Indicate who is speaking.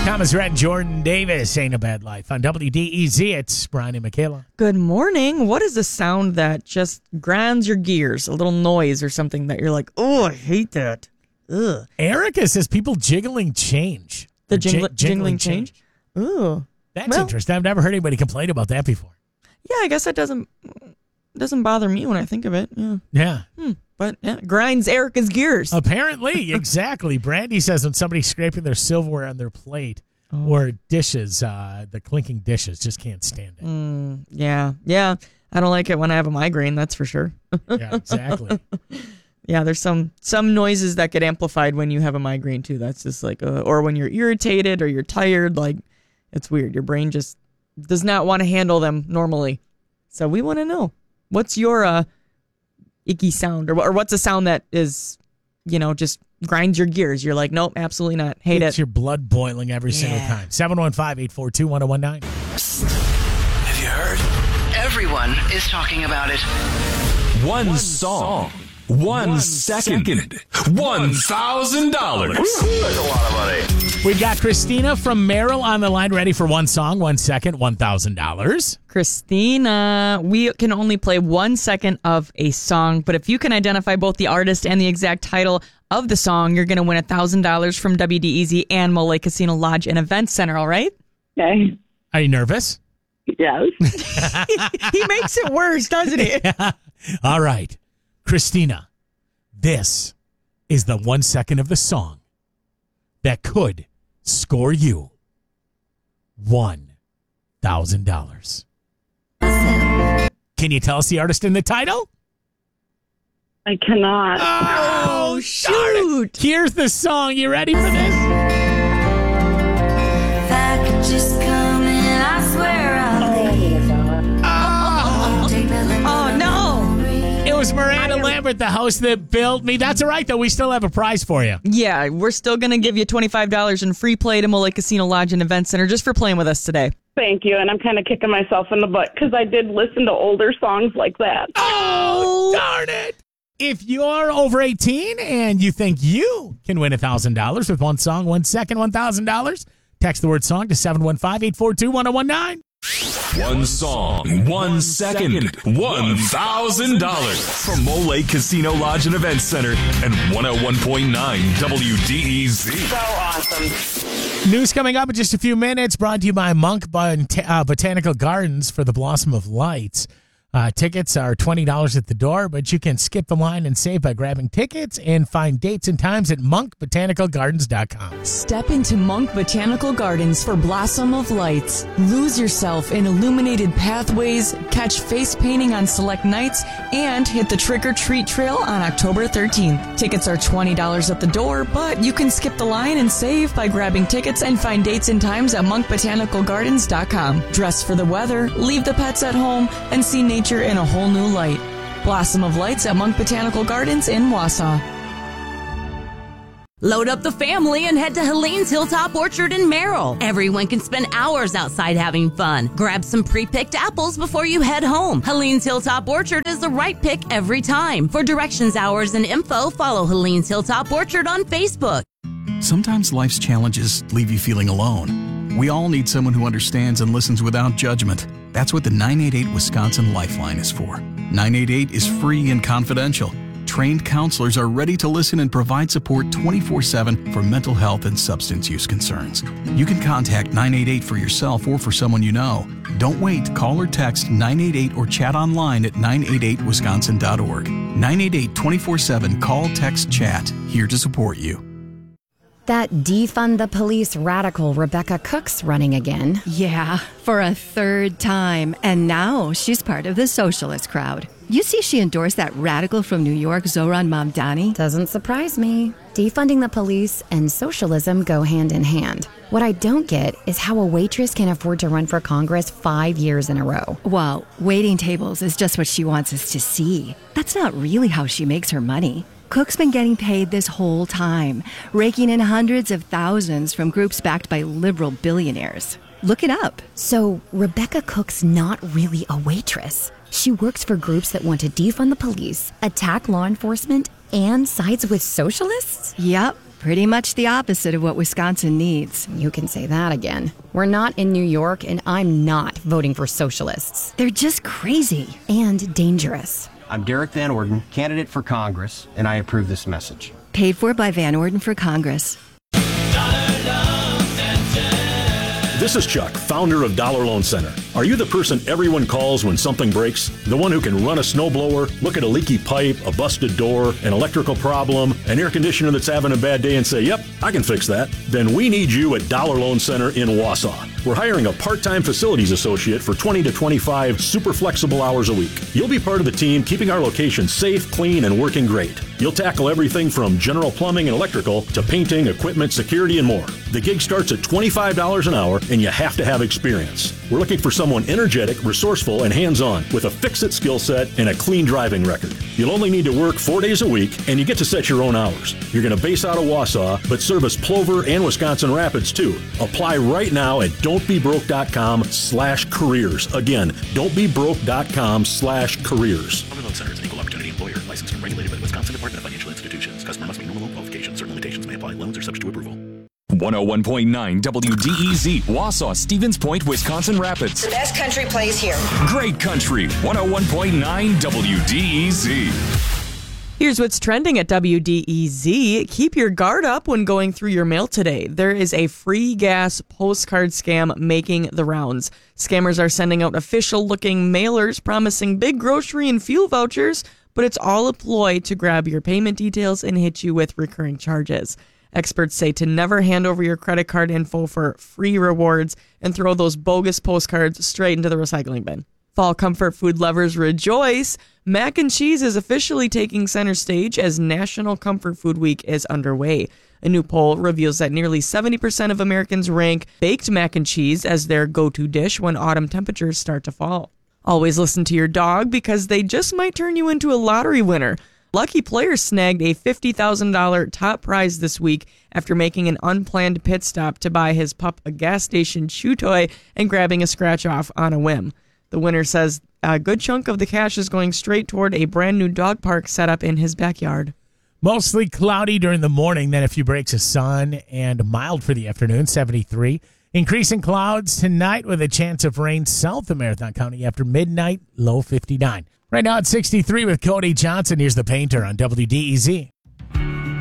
Speaker 1: Thomas Rhett and Jordan Davis, Ain't a Bad Life. On WDEZ, it's Brian and Michaela.
Speaker 2: Good morning. What is a sound that just grinds your gears? A little noise or something that you're like, oh, I hate that. Ugh.
Speaker 1: Erica says people jiggling change.
Speaker 2: The jingling change? Ooh.
Speaker 1: That's interesting. I've never heard anybody complain about that before.
Speaker 2: Yeah, I guess it doesn't bother me when I think of it. Yeah. But yeah, grinds Erica's gears.
Speaker 1: Apparently, exactly. Brandy says when somebody's scraping their silverware on their plate or dishes, the clinking dishes, just can't stand it.
Speaker 2: Yeah. I don't like it when I have a migraine, that's for sure.
Speaker 1: Yeah, exactly.
Speaker 2: Yeah, there's some noises that get amplified when you have a migraine too. That's just like, or when you're irritated or you're tired, like it's weird. Your brain just does not want to handle them normally. So we want to know, what's your icky sound, or what's a sound that is, just grinds your gears? You're like, nope, absolutely not. Hate
Speaker 1: It's
Speaker 2: it.
Speaker 1: your blood boiling every single time. 715-842-1019.
Speaker 3: Have you heard?
Speaker 4: Everyone is talking about it.
Speaker 3: One song. 1 second. $1,000. That's a lot of money.
Speaker 1: We've got Christina from Merrill on the line, ready for one song, 1 second, $1,000.
Speaker 2: Christina, we can only play 1 second of a song, but if you can identify both the artist and the exact title of the song, you're going to win $1,000 from WDEZ and Mole Casino Lodge and Event Center, all right?
Speaker 5: Okay.
Speaker 1: Are you nervous?
Speaker 5: Yes.
Speaker 2: He makes it worse, doesn't he?
Speaker 1: Yeah. All right. Christina, this is the 1 second of the song that could score you $1,000. Can you tell us the artist in the title?
Speaker 5: I cannot.
Speaker 1: Oh, shoot. Here's the song. You ready for this?
Speaker 6: If I could just come in, I swear I'll leave.
Speaker 2: Oh, no.
Speaker 1: It was Miranda Lambert, the house that built me. That's all right, though. We still have a prize for you.
Speaker 2: Yeah, we're still going to give you $25 in free play to Mole Casino Lodge and Event Center just for playing with us today.
Speaker 5: Thank you, and I'm kind of kicking myself in the butt because I did listen to older songs like that.
Speaker 1: Oh, darn it. If you're over 18 and you think you can win $1,000 with one song, 1 second, $1,000, text the word song to 715-842-1019.
Speaker 3: One song, 1 second, $1,000 from Mole Casino Lodge and Event Center and 101.9 WDEZ.
Speaker 4: So awesome.
Speaker 1: News coming up in just a few minutes, brought to you by Monk Botanical Gardens for the Blossom of Lights. Tickets are $20 at the door, but you can skip the line and save by grabbing tickets and find dates and times at monkbotanicalgardens.com.
Speaker 7: Step into Monk Botanical Gardens for Blossom of Lights. Lose yourself in illuminated pathways, catch face painting on select nights, and hit the trick-or-treat trail on October 13th. Tickets are $20 at the door, but you can skip the line and save by grabbing tickets and find dates and times at monkbotanicalgardens.com. Dress for the weather, leave the pets at home, and see nature in a whole new light. Blossom of Lights at Monk Botanical Gardens in Wausau.
Speaker 8: Load up the family and head to Helene's Hilltop Orchard in Merrill. Everyone can spend hours outside having fun. Grab some pre-picked apples before you head home. Helene's Hilltop Orchard is the right pick every time. For directions, hours, and info, follow Helene's Hilltop Orchard on Facebook.
Speaker 9: Sometimes life's challenges leave you feeling alone. We all need someone who understands and listens without judgment. That's what the 988 Wisconsin Lifeline is for. 988 is free and confidential. Trained counselors are ready to listen and provide support 24/7 for mental health and substance use concerns. You can contact 988 for yourself or for someone you know. Don't wait. Call or text 988 or chat online at 988wisconsin.org. 988 24/7 call, text, chat. Here to support you.
Speaker 10: That defund the police radical Rebecca Cook's running again.
Speaker 11: Yeah, for a third time. And now she's part of the socialist crowd. You see she endorsed that radical from New York, Zoran Mamdani?
Speaker 10: Doesn't surprise me. Defunding the police and socialism go hand in hand. What I don't get is how a waitress can afford to run for Congress 5 years in a row.
Speaker 11: Well, waiting tables is just what she wants us to see. That's not really how she makes her money. Cook's been getting paid this whole time, raking in hundreds of thousands from groups backed by liberal billionaires. Look it up.
Speaker 10: So Rebecca Cook's not really a waitress. She works for groups that want to defund the police, attack law enforcement, and sides with socialists?
Speaker 11: Yep. Pretty much the opposite of what Wisconsin needs.
Speaker 10: You can say that again. We're not in New York, and I'm not voting for socialists.
Speaker 11: They're just crazy.
Speaker 10: And dangerous.
Speaker 12: I'm Derek Van Orden, candidate for Congress, and I approve this message.
Speaker 11: Paid for by Van Orden for Congress.
Speaker 13: This is Chuck, founder of Dollar Loan Center. Are you the person everyone calls when something breaks? The one who can run a snowblower, look at a leaky pipe, a busted door, an electrical problem, an air conditioner that's having a bad day and say, yep, I can fix that? Then we need you at Dollar Loan Center in Wausau. We're hiring a part-time facilities associate for 20 to 25 super flexible hours a week. You'll be part of the team keeping our location safe, clean, and working great. You'll tackle everything from general plumbing and electrical to painting, equipment, security, and more. The gig starts at $25 an hour, and you have to have experience. We're looking for someone energetic, resourceful, and hands-on with a fix-it skill set and a clean driving record. You'll only need to work 4 days a week, and you get to set your own hours. You're going to base out of Wausau, but service Plover and Wisconsin Rapids, too. Apply right now at don'tbebroke.com/careers. Again, don'tbebroke.com/careers.
Speaker 14: Dollar Loan Center is an equal opportunity employer licensed and regulated by the Wisconsin Department of Financial Institutions. Customer must meet normal loan qualifications. Certain limitations may apply. Loans are subject to approval.
Speaker 3: 101.9 WDEZ, Wausau, Stevens Point, Wisconsin Rapids.
Speaker 15: The best country plays here.
Speaker 3: Great country, 101.9 WDEZ.
Speaker 2: Here's what's trending at WDEZ. Keep your guard up when going through your mail today. There is a free gas postcard scam making the rounds. Scammers are sending out official-looking mailers promising big grocery and fuel vouchers, but it's all a ploy to grab your payment details and hit you with recurring charges. Experts say to never hand over your credit card info for free rewards and throw those bogus postcards straight into the recycling bin. Fall comfort food lovers rejoice. Mac and cheese is officially taking center stage as National Comfort Food Week is underway. A new poll reveals that nearly 70% of Americans rank baked mac and cheese as their go-to dish when autumn temperatures start to fall. Always listen to your dog because they just might turn you into a lottery winner. Lucky players snagged a $50,000 top prize this week after making an unplanned pit stop to buy his pup a gas station chew toy and grabbing a scratch off on a whim. The winner says a good chunk of the cash is going straight toward a brand new dog park set up in his backyard.
Speaker 1: Mostly cloudy during the morning, then a few breaks of sun and mild for the afternoon, 73. Increasing clouds tonight with a chance of rain south of Marathon County after midnight, low 59. Right now at 63 with Cody Johnson. Here's the Painter on WDEZ.